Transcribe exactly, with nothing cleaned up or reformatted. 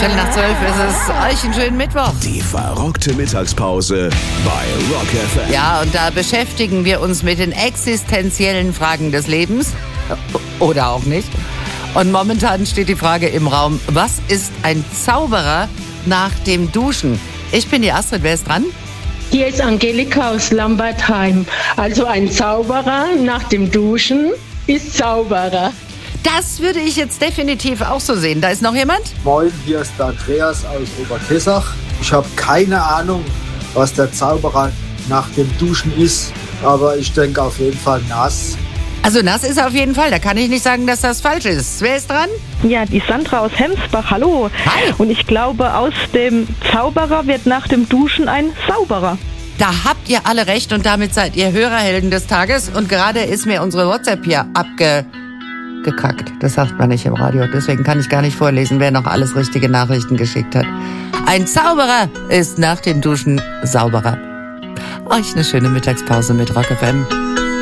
Viertel nach zwölf ist es. Euch einen schönen Mittwoch. Die verrockte Mittagspause bei Rock F M. Ja, und da beschäftigen wir uns mit den existenziellen Fragen des Lebens. Oder auch nicht. Und momentan steht die Frage im Raum, was ist ein Zauberer nach dem Duschen? Ich bin die Astrid, wer ist dran? Hier ist Angelika aus Lambertheim. Also ein Zauberer nach dem Duschen ist Zauberer. Das würde ich jetzt definitiv auch so sehen. Da ist noch jemand? Moin, hier ist der Andreas aus Oberkessach. Ich habe keine Ahnung, was der Zauberer nach dem Duschen ist, aber ich denke auf jeden Fall nass. Also nass ist er auf jeden Fall. Da kann ich nicht sagen, dass das falsch ist. Wer ist dran? Ja, die Sandra aus Hemsbach, hallo. Hi. Und ich glaube, aus dem Zauberer wird nach dem Duschen ein Sauberer. Da habt ihr alle recht und damit seid ihr Hörerhelden des Tages. Und gerade ist mir unsere WhatsApp hier abgekackt. Das sagt man nicht im Radio. Deswegen kann ich gar nicht vorlesen, wer noch alles richtige Nachrichten geschickt hat. Ein Zauberer ist nach dem Duschen sauberer. Euch eine schöne Mittagspause mit Rock F M.